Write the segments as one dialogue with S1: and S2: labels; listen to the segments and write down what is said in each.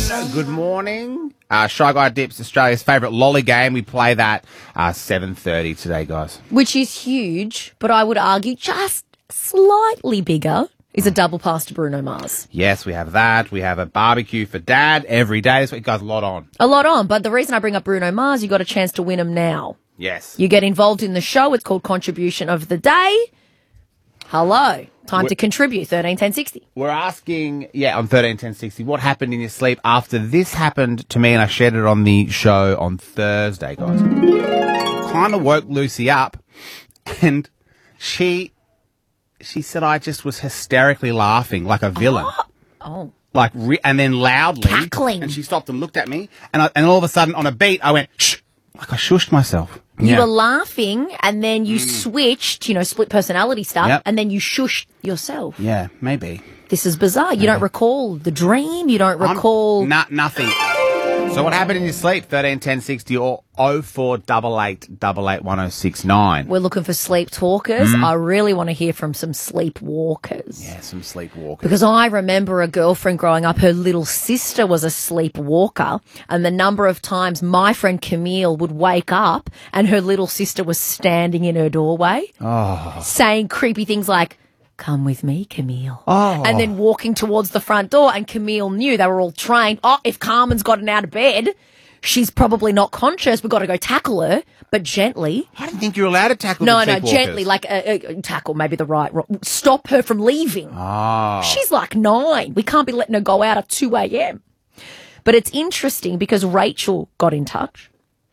S1: Good morning. Shy Guy Dips, Australia's favourite lolly game. We play that 7:30 today, guys.
S2: Which is huge, but I would argue just slightly bigger is a double pass to Bruno Mars.
S1: Yes, we have that. We have a barbecue for Dad every day. So you guys, a lot on.
S2: A lot on, but the reason I bring up Bruno Mars, you got a chance to win him now.
S1: Yes.
S2: You get involved in the show. It's called Contribution of the Day. Hello. Time to contribute. 13 10 60.
S1: We're asking, on 13 10 60, what happened in your sleep after this happened to me, and I shared it on the show on Thursday, guys. Kind of woke Lucy up, and she said I just was hysterically laughing like a villain.
S2: Oh.
S1: Like, and then loudly.
S2: Cackling.
S1: And she stopped and looked at me, and all of a sudden, on a beat, I went, shh, like I shushed myself.
S2: You were laughing, and then you switched, split personality stuff, and then you shushed yourself.
S1: Yeah, maybe.
S2: This is bizarre. You don't recall the dream? You don't recall...
S1: Nothing. So what happened in your sleep? 13 10 60 or 0488 88 1069.
S2: We're looking for sleep talkers. I really want to hear from some sleepwalkers.
S1: Yeah, some sleepwalkers.
S2: Because I remember a girlfriend growing up, her little sister was a sleepwalker, and the number of times my friend Camille would wake up and her little sister was standing in her doorway saying creepy things like, "Come with me, Camille." And then walking towards the front door, and Camille knew they were all trained. If Carmen's gotten out of bed, she's probably not conscious. We've got to go tackle her, but gently.
S1: I didn't think you were allowed to tackle
S2: No,
S1: the sleepwalkers.
S2: gently, like tackle, maybe the right. Stop her from leaving. She's like 9. We can't be letting her go out at 2 a.m. But it's interesting because Rachel got in touch.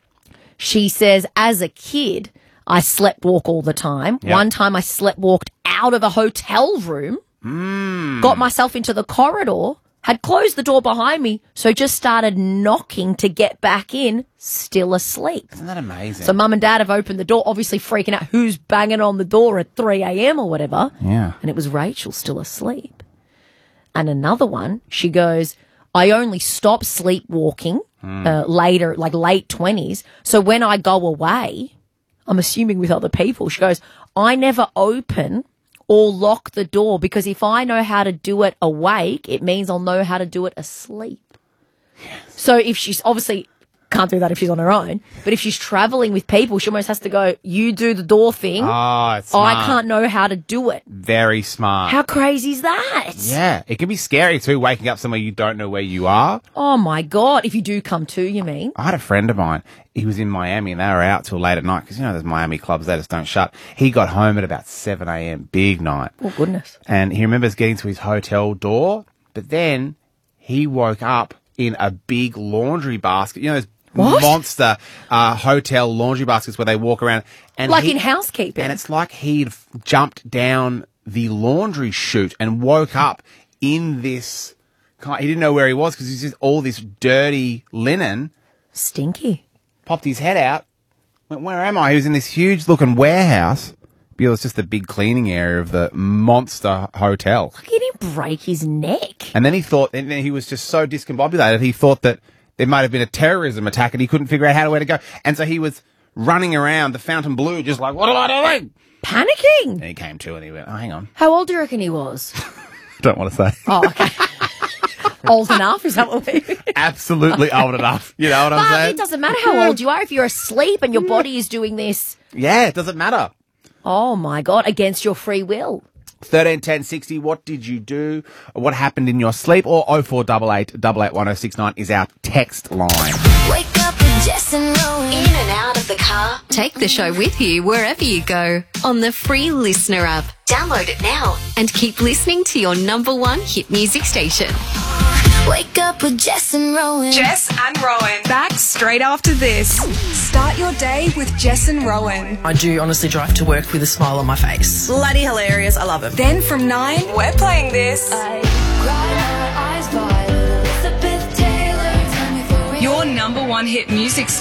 S2: She says, as a kid, I sleptwalk all the time.
S1: Yep.
S2: One time I sleptwalked out of a hotel room, got myself into the corridor, had closed the door behind me, so just started knocking to get back in, still asleep.
S1: Isn't that amazing?
S2: So Mum and Dad have opened the door, obviously freaking out who's banging on the door at 3 a.m. or whatever.
S1: Yeah.
S2: And it was Rachel still asleep. And another one, she goes, I only stop sleepwalking later, like late 20s. So when I go away, I'm assuming with other people, she goes, I never open or lock the door because if I know how to do it awake, it means I'll know how to do it asleep. Yes. So if she's obviously can't do that if she's on her own, but if she's traveling with people, she almost has to go, you do the door thing.
S1: It's smart.
S2: I can't know how to do it.
S1: Very smart.
S2: How crazy is that?
S1: Yeah. It can be scary too, waking up somewhere you don't know where you are.
S2: Oh my God. If you do come to, you mean?
S1: I had a friend of mine. He was in Miami and they were out till late at night because, there's Miami clubs, they just don't shut. He got home at about 7 a.m. Big night.
S2: Oh, goodness.
S1: And he remembers getting to his hotel door, but then he woke up in a big laundry basket. Those monster hotel laundry baskets where they walk around. And
S2: like in housekeeping.
S1: And it's like he'd jumped down the laundry chute and woke up in this. He didn't know where he was because he's just all this dirty linen.
S2: Stinky.
S1: Popped his head out. Went, where am I? He was in this huge looking warehouse. It was just the big cleaning area of the monster hotel.
S2: He didn't break his neck.
S1: And then he was just so discombobulated, he thought that there might have been a terrorism attack and he couldn't figure out where to go. And so he was running around the Fontainebleau just like, what am I doing?
S2: Panicking.
S1: And he came to and he went, hang on.
S2: How old do you reckon he was?
S1: Don't want to say.
S2: Oh, okay. Old enough? Is that what we
S1: Absolutely old enough. You know what I'm saying?
S2: It doesn't matter how old you are if you're asleep and your body is doing this.
S1: Yeah, it doesn't matter.
S2: Oh, my God. Against your free will.
S1: 13 10 60, what did you do? What happened in your sleep? Or 0488 88 1069 is our text line.
S3: Wake up with Jess and Rowan. In and out of the car.
S4: Take the show with you wherever you go on the free Listener app.
S3: Download it now.
S4: And keep listening to your number one hit music station.
S3: Wake up with Jess and Rowan.
S5: Jess and Rowan. Back straight after this. Start your day with Jess and Rowan.
S6: I do honestly drive to work with a smile on my face. Bloody hilarious. I love it.
S5: Then from 9, we're playing this. Your number one hit music station.